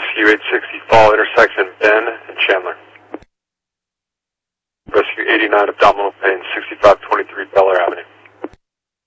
Rescue 860 Fall intersection Ben and Chandler. Rescue 89 abdominal pain, 6523 Bel Air Avenue.